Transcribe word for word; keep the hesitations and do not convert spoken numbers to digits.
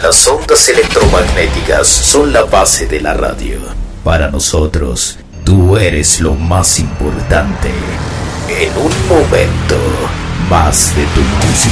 Las ondas electromagnéticas son la base de la radio. Para nosotros, tú eres lo más importante. En un momento, más de tu música.